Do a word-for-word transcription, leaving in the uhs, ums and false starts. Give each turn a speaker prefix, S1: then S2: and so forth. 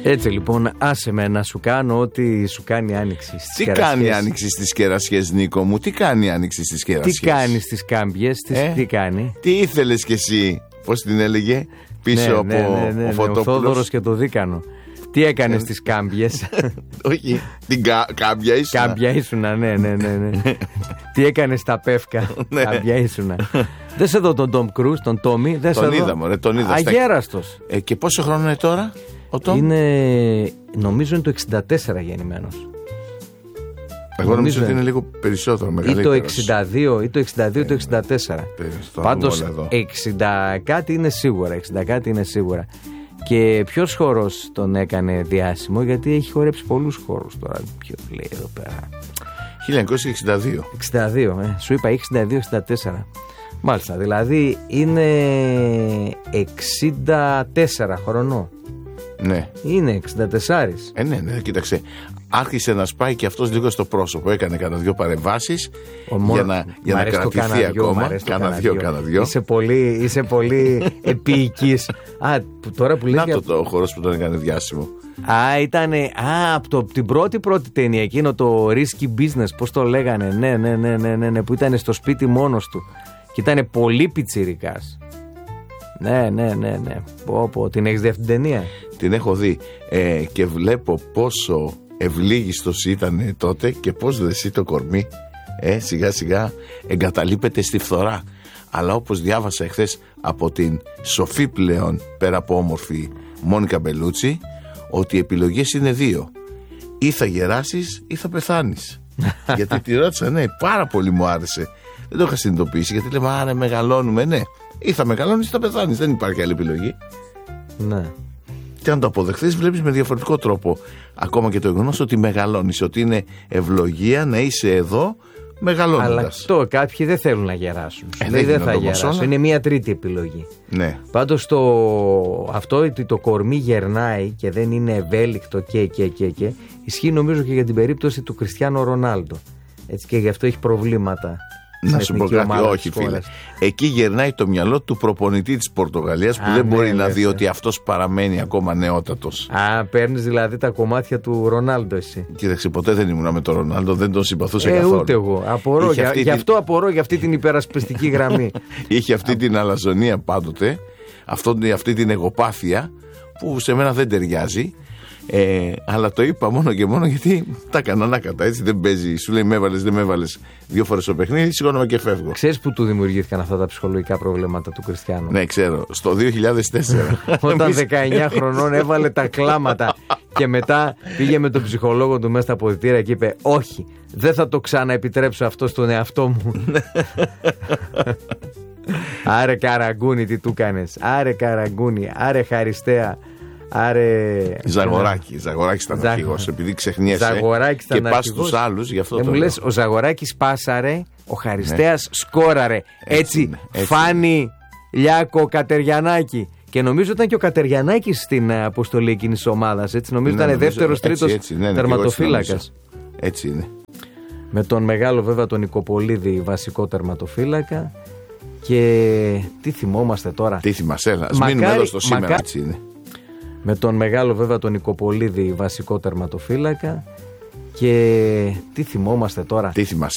S1: Έτσι λοιπόν, άσε με να σου κάνω ό,τι σου κάνει η άνοιξη στις
S2: Τι
S1: κερασιές.
S2: κάνει η άνοιξη στις κερασιές, Νίκο μου, τι κάνει η άνοιξη στις κερασιές?
S1: Τι κάνει στις κάμπιες, τις,
S2: ε?
S1: τι κάνει.
S2: Τι ήθελες κι εσύ, πώς την έλεγε, πίσω
S1: ναι,
S2: από
S1: ναι, ναι, ναι,
S2: ο
S1: ναι,
S2: Φωτόπουλος.
S1: Ο Θόδωρος και το Δίκανο. Τι έκανε στις κάμπιες?
S2: Όχι, την κα, κάμπια ήσουνα.
S1: Κάμπια ήσουνα, ναι, ναι, ναι, ναι. Τι έκανε στα Πεύκα? Κάμπια ήσουνα. Δεν σε δω τον Τόμ Κρούζ, τον Τόμι.
S2: Τον είδα, μωρέ, τον είδα.
S1: Αγέραστος.
S2: Ε, και πόσο χρόνο είναι τώρα ο Τόμ?
S1: Είναι, νομίζω είναι το εξήντα τέσσερα γεννημένος.
S2: Εγώ νομίζω ότι είναι λίγο περισσότερο, μεγαλύτερος.
S1: Ή το εξήντα δύο ή το εξήντα δύο ή το εξήντα τέσσερα. Πάντως εξήντα κάτι είναι σίγουρα. εξήντα κάτι είναι σίγουρα. Και ποιος χορός τον έκανε διάσημο? Γιατί έχει χορέψει πολλούς χορούς τώρα. Ποιο λέει εδώ πέρα?
S2: χίλια εννιακόσια εξήντα δύο.
S1: εξήντα δύο, ε. Σου είπα εξήντα δύο εξήντα τέσσερα. Μάλιστα, δηλαδή είναι εξήντα τέσσερα χρονών.
S2: Ναι.
S1: Είναι εξήντα τέσσερα.
S2: Ε, ναι, ναι, κοίταξε. Άρχισε να σπάει και αυτός λίγο στο πρόσωπο. Έκανε κανένα δυο παρεμβάσεις
S1: μόνο,
S2: για να, για να κρατηθεί ακόμα. Κάνα δυο, κάνα δυο.
S1: Είσαι πολύ, είσαι πολύ επίοικης. Α, τώρα που λέει.
S2: Να το το ο χορός που τον έκανε διάσημο.
S1: Α, ήταν. Α, από το, την πρώτη πρώτη ταινία, εκείνο το Risky Business, πώς το λέγανε. Ναι, ναι, ναι, ναι, ναι, ναι, που ήταν στο σπίτι μόνος του. Και ήταν πολύ πιτσιρικάς. Ναι, ναι, ναι, ναι. Πω, πω. Την έχεις δει αυτή την ταινία?
S2: Την έχω δει. Ε, και βλέπω πόσο ευλίγιστος ήταν τότε και πώς δεσεί το κορμί. Ε, σιγά σιγά εγκαταλείπεται στη φθορά. Αλλά όπως διάβασα εχθές από την σοφή πλέον, πέρα από όμορφη Μόνικα Μπελούτσι, ότι οι επιλογές είναι δύο. Ή θα γεράσεις ή θα πεθάνεις. Γιατί τη ρώτησα, ναι, πάρα πολύ μου άρεσε. Δεν το είχα συνειδητοποιήσει, γιατί λέμε, άρα μεγαλώνουμε, ναι. Ή θα μεγαλώνεις ή θα πεθάνεις. Δεν υπάρχει άλλη επιλογή.
S1: Ναι.
S2: Και αν το αποδεχθείς, βλέπεις με διαφορετικό τρόπο ακόμα και το γεγονός ότι μεγαλώνεις, ότι είναι ευλογία να είσαι εδώ μεγαλώνοντας.
S1: Αλλά αυτό κάποιοι δεν θέλουν να γεράσουν.
S2: Ε,
S1: δεν, δεν θα
S2: γεράσουν.
S1: γεράσουν. Είναι μια τρίτη επιλογή.
S2: Ναι.
S1: Πάντως το, αυτό ότι το κορμί γερνάει και δεν είναι ευέλικτο και, και, και, και ισχύει νομίζω και για την περίπτωση του Κριστιάνο Ρονάλντο. Έτσι, και γι' αυτό έχει προβλήματα.
S2: Να σου πω κάτι, όχι φίλε. Εκεί γερνάει το μυαλό του προπονητή της Πορτογαλίας που Α, δεν ναι, μπορεί να δει ότι αυτός παραμένει ακόμα νεότατος.
S1: Α, παίρνεις δηλαδή τα κομμάτια του Ρονάλντο εσύ.
S2: Κοίταξε, ποτέ δεν ήμουνα με τον Ρονάλντο, δεν τον συμπαθούσα
S1: ε,
S2: καθόλου.
S1: Ούτε εγώ. Απορώ, για, γι' αυτό απορώ για αυτή την υπερασπιστική γραμμή.
S2: Είχε αυτή την αλαζονία πάντοτε, αυτό, αυτή την εγωπάθεια που σε μένα δεν ταιριάζει. Ε, αλλά το είπα μόνο και μόνο γιατί τα έκανα ανάκατα, έτσι δεν παίζει. Σου λέει με έβαλες, δεν με έβαλες δύο φορές το παιχνίδι, σηκώνομαι και φεύγω.
S1: Ξέρεις που του δημιουργήθηκαν αυτά τα ψυχολογικά προβλήματα του Κριστιάνου?
S2: Ναι, ξέρω, στο δύο χιλιάδες τέσσερα.
S1: Όταν δεκαεννιά χρονών έβαλε τα κλάματα και μετά πήγε με τον ψυχολόγο του μέσα στα αποδυτήρια και είπε όχι, δεν θα το ξαναεπιτρέψω αυτό στον εαυτό μου. Άρε Καραγκούνι, τι του κάνες? Άρε Καραγκούνι, άρε Χαριστέα. Άρε...
S2: Ζαγοράκη, Ζαγοράκης ήταν αρχηγός, επειδή ξεχνιέσαι και πας στους άλλους, γι' αυτό
S1: δεν
S2: το
S1: μου
S2: λέω.
S1: λες, ο Ζαγοράκης πάσαρε, ο Χαριστέας ναι. σκόραρε. Έτσι, έτσι, έτσι Φάνη Λιάκο Κατεριανάκη. Και νομίζω ήταν και ο Κατεριανάκης στην αποστολή εκείνης της ομάδας. Έτσι, νομίζω ναι, ήταν δεύτερος, τρίτος ναι, ναι, τερματοφύλακας.
S2: Έτσι είναι.
S1: Με τον μεγάλο βέβαια τον Νικοπολίδη βασικό τερματοφύλακα. Και τι θυμόμαστε τώρα?
S2: Τι θυμάσαι, έλα, ας μείνουμε εδώ στο σήμερα, μακά... έτσι είναι.
S1: Με τον μεγάλο βέβαια τον Νικοπολίδη βασικό τερματοφύλακα. Και τι θυμόμαστε τώρα?
S2: Τι θυμάσαι.